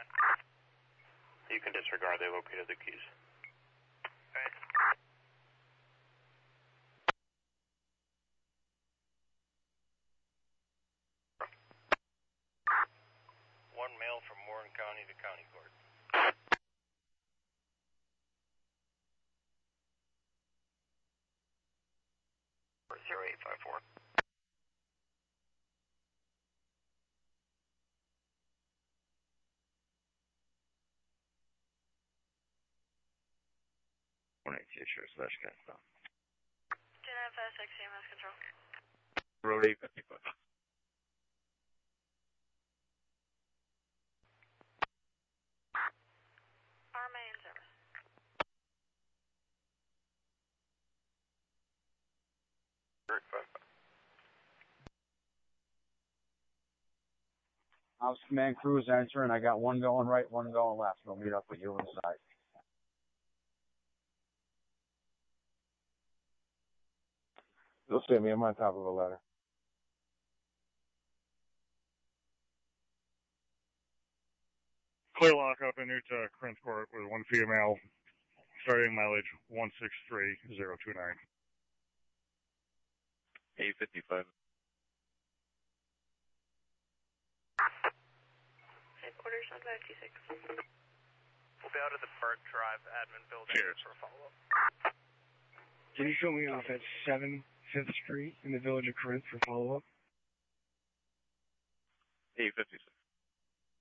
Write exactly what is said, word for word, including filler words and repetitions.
nine. You can disregard, they located the keys. Okay. One mail from Warren County to County Court. zero eight five four. one eighty-two, sure, so that's kind of stuff. ten F S X C M S control. Road eight fifty-five. R M A in service. House Command crew is entering. I got one going right, one going left. We'll meet up with you inside. You'll see me. I'm on top of a ladder. Clear lock up in route to Corinth Court with one female, starting mileage one six three zero two nine. eight fifty-five. Headquarters on five two six. We'll be out of the Burt Drive admin building Cheers. for a follow-up. Can you show me off at seven Fifth Street in the village of Corinth for follow-up? eight fifty-six.